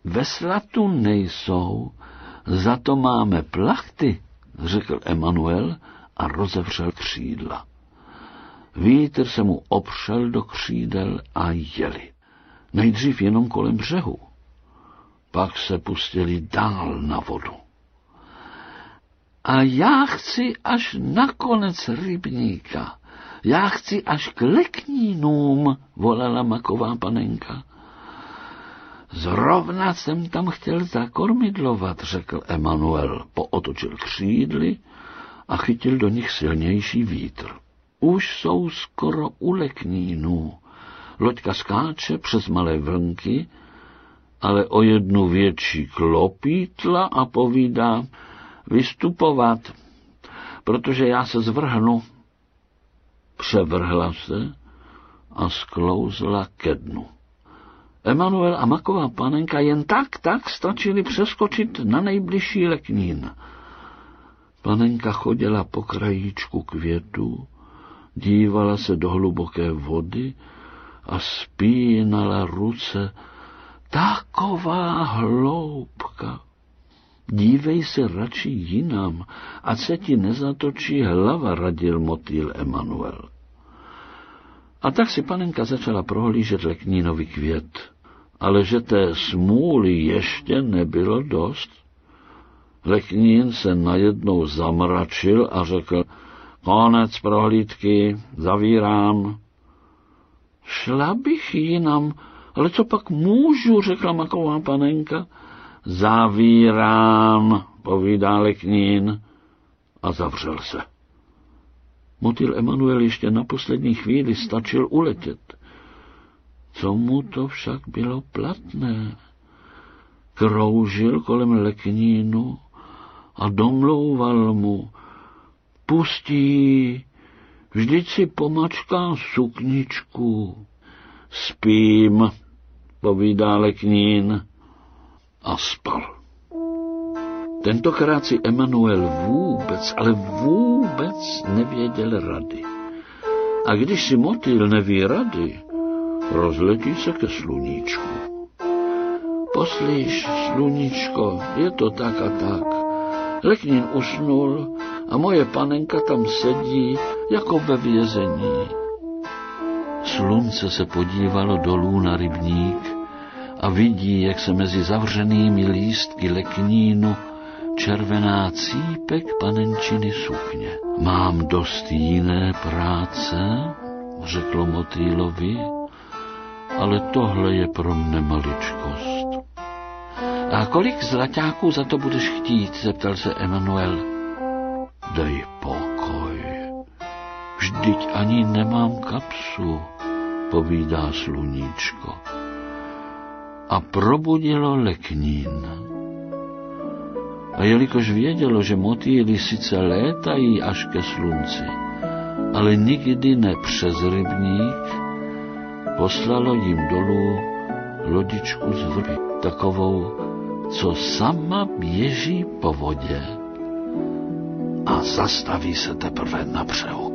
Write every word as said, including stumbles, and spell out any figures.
Vesla tu nejsou, za to máme plachty, řekl Emanuel a rozevřel křídla. Vítr se mu opřel do křídel a jeli. Nejdřív jenom kolem břehu. Pak se pustili dál na vodu. A já chci až na konec rybníka. Já chci až k leknínům, volala maková panenka. Zrovna jsem tam chtěl zakormidlovat, řekl Emanuel, pootočil křídly a chytil do nich silnější vítr. Už jsou skoro u leknínů. Loďka skáče přes malé vlnky, ale o jednu větší klopítla a povídá vystupovat, protože já se zvrhnu. Převrhla se a sklouzla ke dnu. Emanuel a maková panenka jen tak, tak stačili přeskočit na nejbližší leknín. Panenka chodila po krajíčku květu, dívala se do hluboké vody a spínala ruce. Taková hloubka. Dívej se radši jinam, ať se ti nezatočí hlava, radil motýl Emanuel. A tak si panenka začala prohlížet leknínový květ, ale že té smůly ještě nebylo dost. Leknín se najednou zamračil a řekl, konec prohlídky, zavírám. Šla bych jinam, ale co pak můžu, řekla maková panenka. Zavírám, povídá leknín a zavřel se. Motýl Emanuel ještě na poslední chvíli stačil uletět. Co mu to však bylo platné? Kroužil kolem leknínu a domlouval mu. Pustí, vždyť si pomačkám sukničku. Spím, povídá leknín a spal. Tentokrát si Emanuel vůbec, ale vůbec nevěděl rady. A když si motýl neví rady, rozletí se ke sluníčku. Poslíš, sluníčko, je to tak a tak. Leknín usnul a moje panenka tam sedí jako ve vězení. Slunce se podívalo dolů na rybník a vidí, jak se mezi zavřenými lístky leknínu červená cípek panenčiny sukně. Mám dost jiné práce, řeklo motýlovi, ale tohle je pro mne maličkost. A kolik zlaťáků za to budeš chtít, zeptal se Emanuel. Dej pokoj, vždyť ani nemám kapsu, povídá sluníčko. A probudilo leknín. A jelikož vědělo, že motýly sice létají až ke slunci, ale nikdy ne přes rybník, poslalo jim dolů lodičku z vrby, takovou, co sama běží po vodě a zastaví se teprve na břehu.